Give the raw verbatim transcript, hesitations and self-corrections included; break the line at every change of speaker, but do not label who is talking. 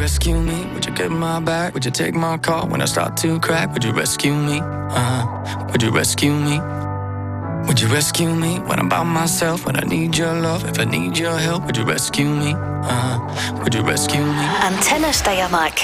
rescue me? Would you get my back? Would you take my call when I start to crack? Would you rescue me? Uh, would you rescue me? Would you rescue me when I'm by myself? When I need your love, if I need your help, would you rescue me? Uh, would you rescue me?
Antenne Steiermark.